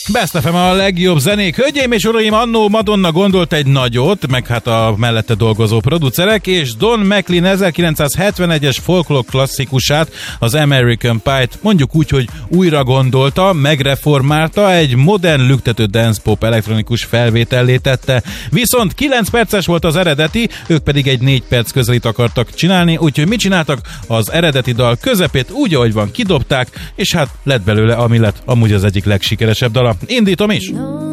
Best FM a legjobb zenék. Hölgyeim és uraim, annó Madonna gondolt egy nagyot, meg hát a mellette dolgozó producerek, és Don McLean 1971-es folklór klasszikusát, az American Pie-t mondjuk úgy, hogy újra gondolta, megreformálta, egy modern lüktető dance pop elektronikus felvétellé tette. Viszont 9 perces volt az eredeti, ők pedig egy 4 perc közelit akartak csinálni, úgyhogy mit csináltak? Az eredeti dal közepét úgy, ahogy van, kidobták, és hát lett belőle, ami lett amúgy az egyik legsikeresebb dala. Indítom is!